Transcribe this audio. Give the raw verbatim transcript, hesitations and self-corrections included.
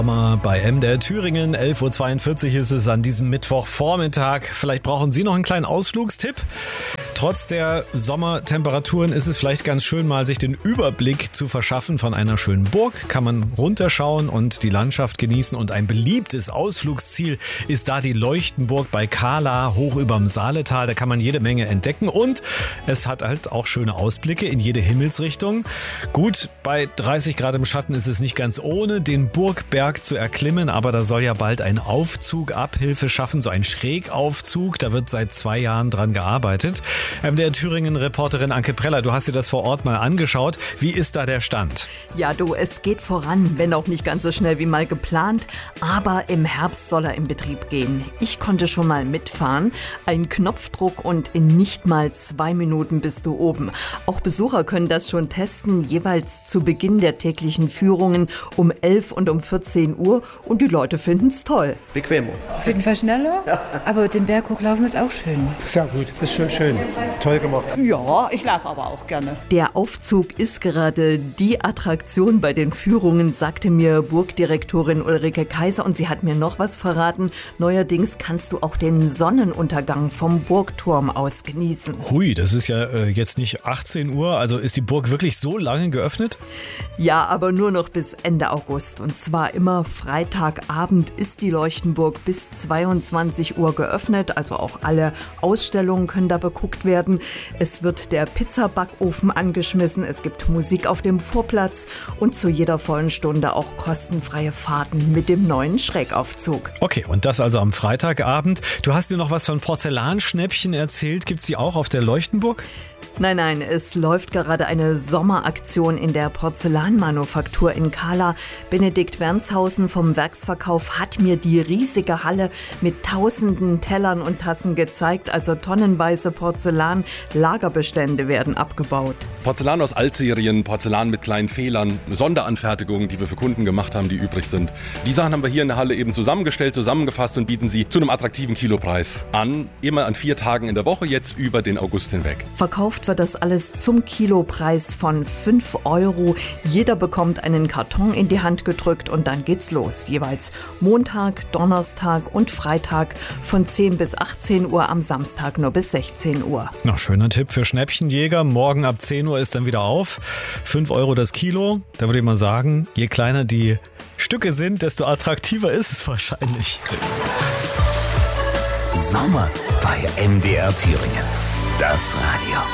Bei M D R Thüringen, elf Uhr zweiundvierzig ist es an diesem Mittwochvormittag. Vielleicht brauchen Sie noch einen kleinen Ausflugstipp. Trotz der Sommertemperaturen ist es vielleicht ganz schön, mal sich den Überblick zu verschaffen von einer schönen Burg. Kann man runterschauen und die Landschaft genießen. Und ein beliebtes Ausflugsziel ist da die Leuchtenburg bei Kahla, hoch überm Saaletal. Da kann man jede Menge entdecken und es hat halt auch schöne Ausblicke in jede Himmelsrichtung. Gut, bei dreißig Grad im Schatten ist es nicht ganz ohne, den Burgberg zu erklimmen, aber da soll ja bald ein Aufzug Abhilfe schaffen, so ein Schrägaufzug. Da wird seit zwei Jahren dran gearbeitet. M D R Thüringen-Reporterin Anke Preller, du hast dir das vor Ort mal angeschaut. Wie ist da der Stand? Ja, du, es geht voran, wenn auch nicht ganz so schnell wie mal geplant. Aber im Herbst soll er in Betrieb gehen. Ich konnte schon mal mitfahren. Ein Knopfdruck und in nicht mal zwei Minuten bist du oben. Auch Besucher können das schon testen, jeweils zu Beginn der täglichen Führungen um elf und um vierzehn Uhr. Und die Leute finden es toll. Bequemer. Auf jeden Fall schneller, ja. Aber den Berg hochlaufen ist auch schön. Sehr gut, ist schon schön. Toll gemacht. Ja, ich laufe aber auch gerne. Der Aufzug ist gerade die Attraktion bei den Führungen, sagte mir Burgdirektorin Ulrike Kaiser. Und sie hat mir noch was verraten. Neuerdings kannst du auch den Sonnenuntergang vom Burgturm aus genießen. Hui, das ist ja äh, jetzt nicht achtzehn Uhr. Also ist die Burg wirklich so lange geöffnet? Ja, aber nur noch bis Ende August. Und zwar immer Freitagabend ist die Leuchtenburg bis zweiundzwanzig Uhr geöffnet. Also auch alle Ausstellungen können da beguckt werden. Es wird der Pizzabackofen angeschmissen. Es gibt Musik auf dem Vorplatz und zu jeder vollen Stunde auch kostenfreie Fahrten mit dem neuen Schrägaufzug. Okay, und das also am Freitagabend. Du hast mir noch was von Porzellanschnäppchen erzählt. Gibt's die auch auf der Leuchtenburg? Nein, nein, es läuft gerade eine Sommeraktion in der Porzellanmanufaktur in Kahla. Benedikt Wernshausen vom Werksverkauf hat mir die riesige Halle mit tausenden Tellern und Tassen gezeigt. Also tonnenweise Porzellan, Lagerbestände werden abgebaut. Porzellan aus Altserien, Porzellan mit kleinen Fehlern, Sonderanfertigungen, die wir für Kunden gemacht haben, die übrig sind. Die Sachen haben wir hier in der Halle eben zusammengestellt, zusammengefasst und bieten sie zu einem attraktiven Kilopreis an. Immer an vier Tagen in der Woche, jetzt über den August hinweg. Verkauft wird das alles zum Kilopreis von fünf Euro. Jeder bekommt einen Karton in die Hand gedrückt und dann geht's los. Jeweils Montag, Donnerstag und Freitag von zehn bis achtzehn Uhr, am Samstag nur bis sechzehn Uhr. Noch schöner Tipp für Schnäppchenjäger. Morgen ab zehn Uhr ist dann wieder auf. fünf Euro das Kilo. Da würde ich mal sagen, je kleiner die Stücke sind, desto attraktiver ist es wahrscheinlich. Sommer bei M D R Thüringen. Das Radio.